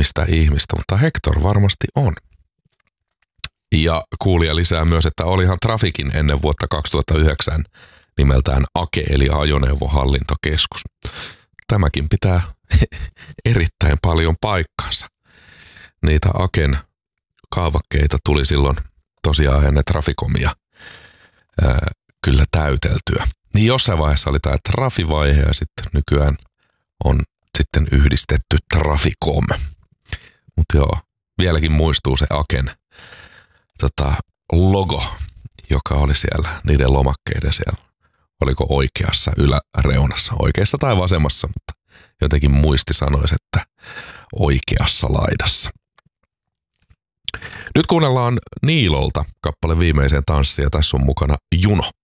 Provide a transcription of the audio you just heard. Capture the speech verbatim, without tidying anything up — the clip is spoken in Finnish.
ihmistä ihmistä, mutta Hector varmasti on. Ja kuulija lisää myös, että olihan Trafikin ennen vuotta kaksituhattayhdeksän nimeltään Ake eli ajoneuvohallintokeskus. Tämäkin pitää erittäin paljon paikkansa. Niitä Aken kaavakkeita tuli silloin tosiaan ennen Traficomia ää, kyllä täyteltyä. Niin jossain vaiheessa oli tämä Trafivaihe ja sitten nykyään on sitten yhdistetty Traficom. Mutta joo, vieläkin muistuu se Aken tota, logo, joka oli siellä niiden lomakkeiden siellä. Oliko oikeassa yläreunassa, oikeassa tai vasemmassa, mutta jotenkin muisti sanoisi, että oikeassa laidassa. Nyt kuunnellaan Niilolta kappale Viimeiseen tanssiin ja tässä on mukana Juno.